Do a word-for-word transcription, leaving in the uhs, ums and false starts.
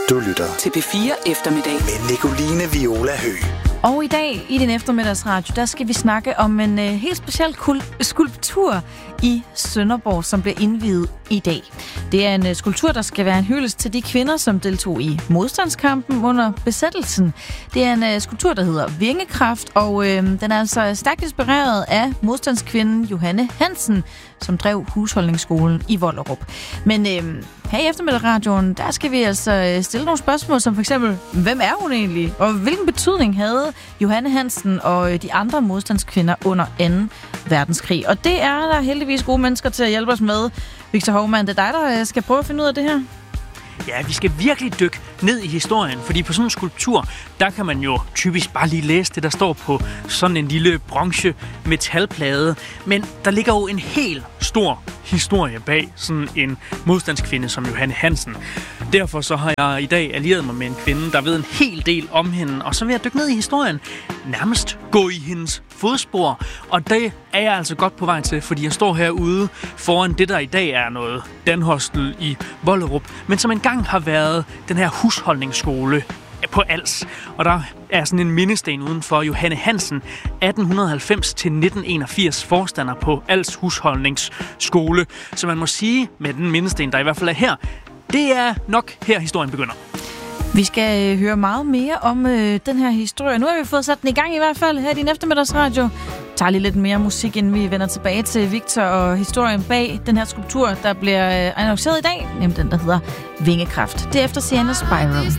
Du lytter til P fire Eftermiddag med Nicoline Viola Høgh. Og i dag i din eftermiddagsradio, der skal vi snakke om en øh, helt speciel kul- skulptur i Sønderborg, som bliver indviet i dag. Det er en øh, skulptur, der skal være en hyldest til de kvinder, som deltog i modstandskampen under besættelsen. Det er en øh, skulptur, der hedder Vingekraft, og øh, den er altså stærkt inspireret af modstandskvinden Johanne Hansen, som drev husholdningsskolen i Vollerup. Men øh, her i eftermiddagsradioen, der skal vi altså stille nogle spørgsmål, som for eksempel, hvem er hun egentlig? Og hvilken betydning havde Johanne Hansen og de andre modstandskvinder under anden verdenskrig? Og det er der heldigvis gode mennesker til at hjælpe os med. Victor Hovmand, det er dig, der skal prøve at finde ud af det her. Ja, vi skal virkelig dykke ned i historien, fordi på sådan en skulptur, der kan man jo typisk bare lige læse det, der står på sådan en lille bronze metalplade. Men der ligger jo en helt stor historie bag sådan en modstandskvinde som Johanne Hansen. Derfor så har jeg i dag allieret mig med en kvinde, der ved en hel del om hende, og så vil jeg dykke ned i historien, nærmest gå i hendes fodspor. Og det er jeg altså godt på vej til, fordi jeg står herude foran det, der i dag er noget Danhostel i Vollerup, men som engang har været den her husholdningsskole på Als. Og der er sådan en mindesten udenfor Johanne Hansen, atten halvfems til nitten enogfirs, forstander på Als husholdningsskole. Så man må sige med den mindesten, der i hvert fald er her, det er nok her historien begynder. Vi skal øh, høre meget mere om øh, den her historie. Nu har vi fået sat den i gang i hvert fald her i din eftermiddagsradio. Jeg tager lige lidt mere musik, inden vi vender tilbage til Victor og historien bag den her skulptur, der bliver øh, annonceret i dag, nemlig den, der hedder Vingekraft. Det er efter Sienna Spiral.